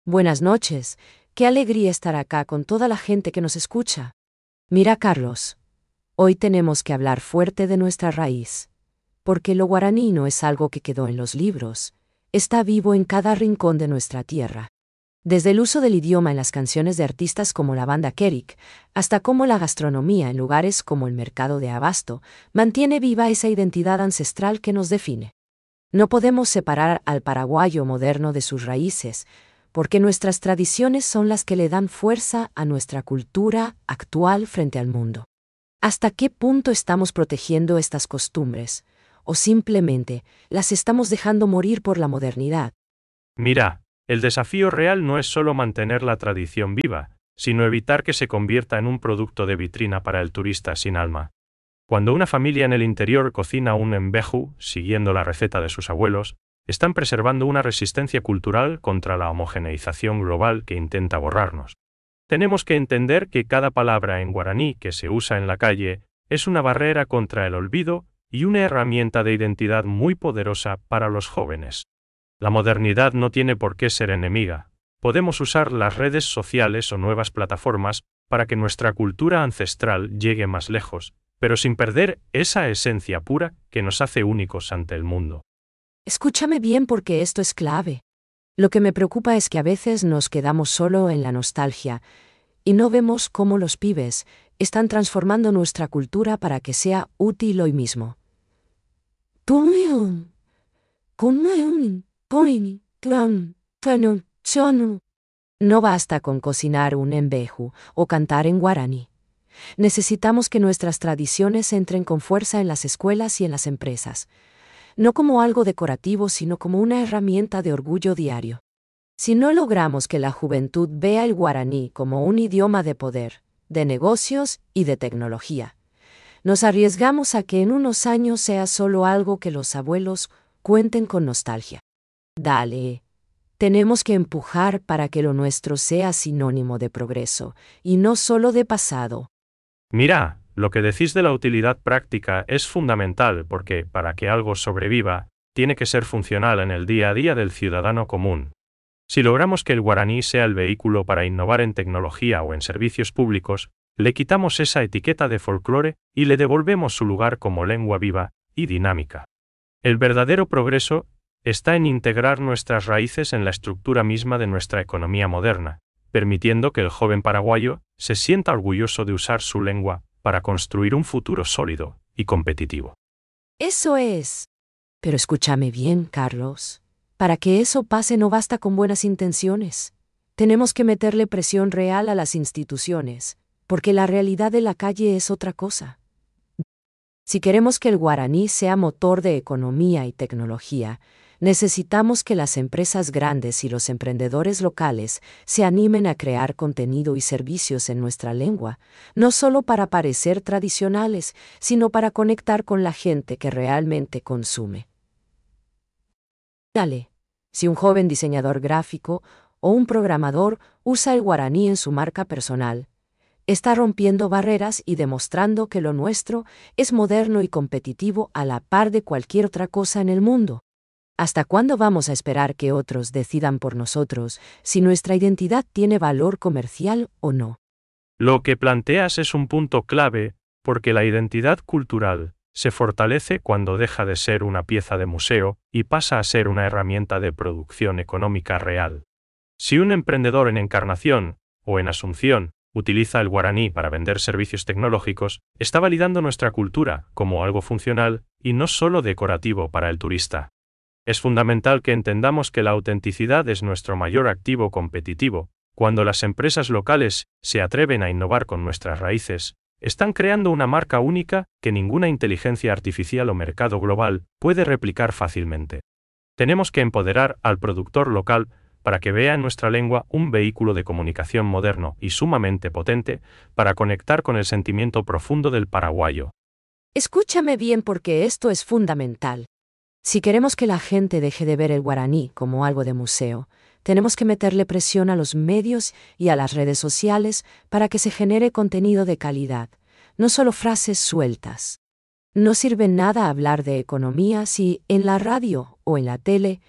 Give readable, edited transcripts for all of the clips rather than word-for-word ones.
Buenas noches. Qué alegría estar acá con toda la gente que nos escucha. Mira, Carlos. Hoy tenemos que hablar fuerte de nuestra raíz. Porque lo guaraní no es algo que quedó en los libros. Está vivo en cada rincón de nuestra tierra. Desde el uso del idioma en las canciones de artistas como la banda Kerik, hasta cómo la gastronomía en lugares como el mercado de Abasto mantiene viva esa identidad ancestral que nos define. No podemos separar al paraguayo moderno de sus raíces, porque nuestras tradiciones son las que le dan fuerza a nuestra cultura actual frente al mundo. ¿Hasta qué punto estamos protegiendo estas costumbres? ¿O simplemente las estamos dejando morir por la modernidad? Mira, el desafío real no es solo mantener la tradición viva, sino evitar que se convierta en un producto de vitrina para el turista sin alma. Cuando una familia en el interior cocina un embeju, siguiendo la receta de sus abuelos, están preservando una resistencia cultural contra la homogeneización global que intenta borrarnos. Tenemos que entender que cada palabra en guaraní que se usa en la calle es una barrera contra el olvido y una herramienta de identidad muy poderosa para los jóvenes. La modernidad no tiene por qué ser enemiga. Podemos usar las redes sociales o nuevas plataformas para que nuestra cultura ancestral llegue más lejos, pero sin perder esa esencia pura que nos hace únicos ante el mundo. Escúchame bien porque esto es clave. Lo que me preocupa es que a veces nos quedamos solo en la nostalgia y no vemos cómo los pibes están transformando nuestra cultura para que sea útil hoy mismo. No basta con cocinar un embeju o cantar en guaraní. Necesitamos que nuestras tradiciones entren con fuerza en las escuelas y en las empresas. No como algo decorativo, sino como una herramienta de orgullo diario. Si no logramos que la juventud vea el guaraní como un idioma de poder, de negocios y de tecnología, nos arriesgamos a que en unos años sea solo algo que los abuelos cuenten con nostalgia. Dale. Tenemos que empujar para que lo nuestro sea sinónimo de progreso, y no solo de pasado. Mira, lo que decís de la utilidad práctica es fundamental porque, para que algo sobreviva, tiene que ser funcional en el día a día del ciudadano común. Si logramos que el guaraní sea el vehículo para innovar en tecnología o en servicios públicos, le quitamos esa etiqueta de folclore y le devolvemos su lugar como lengua viva y dinámica. El verdadero progreso está en integrar nuestras raíces en la estructura misma de nuestra economía moderna, permitiendo que el joven paraguayo se sienta orgulloso de usar su lengua para construir un futuro sólido y competitivo. Eso es. Pero escúchame bien, Carlos. Para que eso pase no basta con buenas intenciones. Tenemos que meterle presión real a las instituciones, porque la realidad de la calle es otra cosa. Si queremos que el guaraní sea motor de economía y tecnología, necesitamos que las empresas grandes y los emprendedores locales se animen a crear contenido y servicios en nuestra lengua, no solo para parecer tradicionales, sino para conectar con la gente que realmente consume. Dale, si un joven diseñador gráfico o un programador usa el guaraní en su marca personal, está rompiendo barreras y demostrando que lo nuestro es moderno y competitivo a la par de cualquier otra cosa en el mundo. ¿Hasta cuándo vamos a esperar que otros decidan por nosotros si nuestra identidad tiene valor comercial o no? Lo que planteas es un punto clave, porque la identidad cultural se fortalece cuando deja de ser una pieza de museo y pasa a ser una herramienta de producción económica real. Si un emprendedor en Encarnación o en Asunción utiliza el guaraní para vender servicios tecnológicos, está validando nuestra cultura como algo funcional y no solo decorativo para el turista. Es fundamental que entendamos que la autenticidad es nuestro mayor activo competitivo. Cuando las empresas locales se atreven a innovar con nuestras raíces, están creando una marca única que ninguna inteligencia artificial o mercado global puede replicar fácilmente. Tenemos que empoderar al productor local para que vea en nuestra lengua un vehículo de comunicación moderno y sumamente potente para conectar con el sentimiento profundo del paraguayo. Escúchame bien porque esto es fundamental. Si queremos que la gente deje de ver el guaraní como algo de museo, tenemos que meterle presión a los medios y a las redes sociales para que se genere contenido de calidad, no solo frases sueltas. No sirve nada hablar de economía si en la radio o en la tele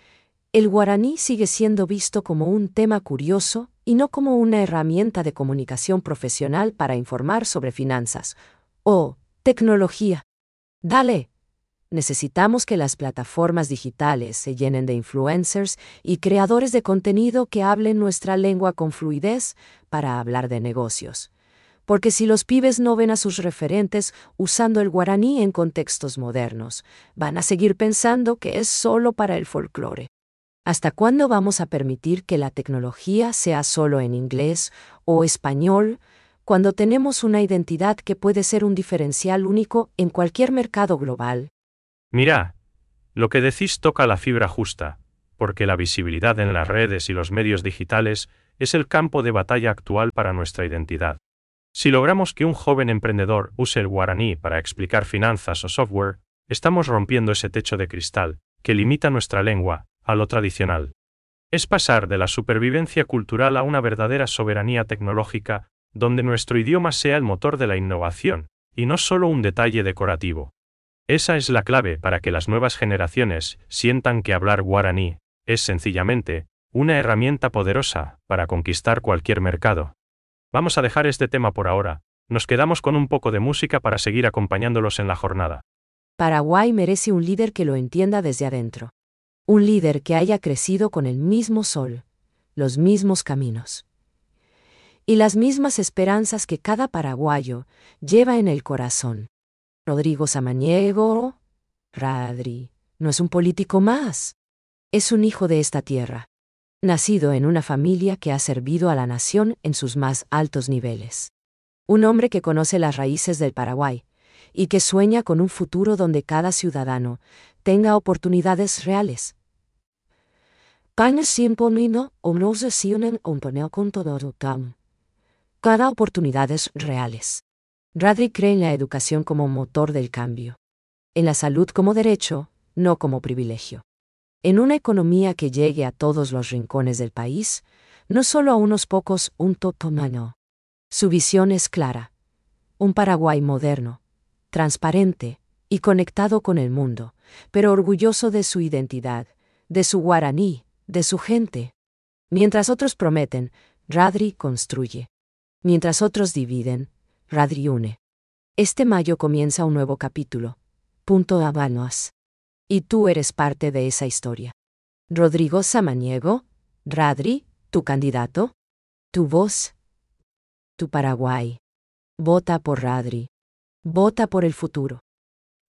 El guaraní sigue siendo visto como un tema curioso y no como una herramienta de comunicación profesional para informar sobre finanzas o tecnología. Dale. Necesitamos que las plataformas digitales se llenen de influencers y creadores de contenido que hablen nuestra lengua con fluidez para hablar de negocios. Porque si los pibes no ven a sus referentes usando el guaraní en contextos modernos, van a seguir pensando que es solo para el folclore. ¿Hasta cuándo vamos a permitir que la tecnología sea solo en inglés o español, cuando tenemos una identidad que puede ser un diferencial único en cualquier mercado global? Mira, lo que decís toca la fibra justa, porque la visibilidad en las redes y los medios digitales es el campo de batalla actual para nuestra identidad. Si logramos que un joven emprendedor use el guaraní para explicar finanzas o software, estamos rompiendo ese techo de cristal que limita nuestra lengua a lo tradicional. Es pasar de la supervivencia cultural a una verdadera soberanía tecnológica, donde nuestro idioma sea el motor de la innovación, y no solo un detalle decorativo. Esa es la clave para que las nuevas generaciones sientan que hablar guaraní es sencillamente una herramienta poderosa para conquistar cualquier mercado. Vamos a dejar este tema por ahora, nos quedamos con un poco de música para seguir acompañándolos en la jornada. Paraguay merece un líder que lo entienda desde adentro. Un líder que haya crecido con el mismo sol, los mismos caminos y las mismas esperanzas que cada paraguayo lleva en el corazón. Rodrigo Samaniego, Radri, no es un político más. Es un hijo de esta tierra, nacido en una familia que ha servido a la nación en sus más altos niveles. Un hombre que conoce las raíces del Paraguay y que sueña con un futuro donde cada ciudadano tenga oportunidades reales. Cada oportunidades reales. Radri cree en la educación como motor del cambio. En la salud como derecho, no como privilegio. En una economía que llegue a todos los rincones del país, no solo a unos pocos, un totomano. Su visión es clara. Un Paraguay moderno, transparente y conectado con el mundo, pero orgulloso de su identidad, de su guaraní, de su gente. Mientras otros prometen, Radri construye. Mientras otros dividen, Radri une. Este mayo comienza un nuevo capítulo. Punto Habanos. Y tú eres parte de esa historia. Rodrigo Samaniego, Radri, tu candidato, tu voz, tu Paraguay. Vota por Radri. Vota por el futuro.